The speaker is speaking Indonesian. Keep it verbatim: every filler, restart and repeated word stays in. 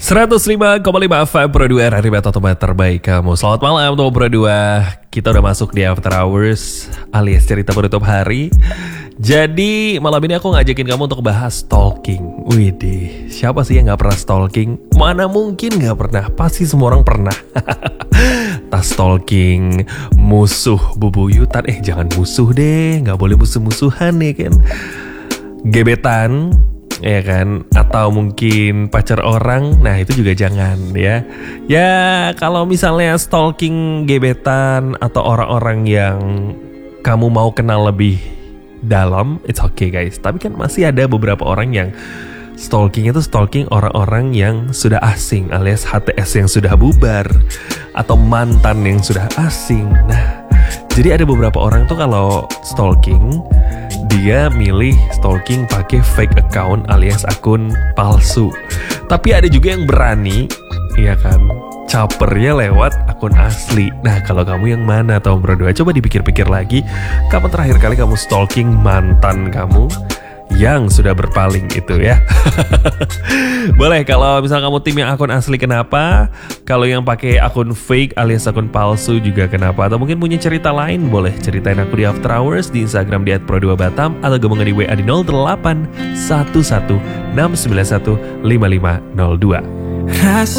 seratus lima koma lima F M Pro dua, hari tempat terbaik kamu. Selamat malam untuk Pro dua. Kita udah masuk di After Hours alias cerita penutup hari. Jadi malam ini aku ngajakin kamu untuk bahas stalking. Widih, siapa sih yang gak pernah stalking? Mana mungkin gak pernah, pasti semua orang pernah. Tas stalking, musuh bubuyutan. Eh jangan musuh deh, gak boleh musuh-musuhan nih kan. Gebetan, ya kan, atau mungkin pacar orang, nah itu juga jangan ya. Ya kalau misalnya stalking gebetan atau orang-orang yang kamu mau kenal lebih dalam, it's okay guys. Tapi kan masih ada beberapa orang yang stalking itu stalking orang-orang yang sudah asing, alias H T S yang sudah bubar, atau mantan yang sudah asing. Nah, jadi ada beberapa orang tuh kalau stalking, dia milih stalking pakai fake account alias akun palsu. Tapi ada juga yang berani, ya kan, capernya lewat akun asli. Nah kalau kamu yang mana atau berdua, coba dipikir-pikir lagi. Kapan terakhir kali kamu stalking mantan kamu yang sudah berpaling itu ya? Boleh kalau misal kamu tim yang akun asli, kenapa? Kalau yang pakai akun fake alias akun palsu juga kenapa? Atau mungkin punya cerita lain, boleh ceritain aku di After Hours di Instagram di et pro dua batam, atau gabungan di W A di nol delapan satu satu enam sembilan satu lima lima nol dua.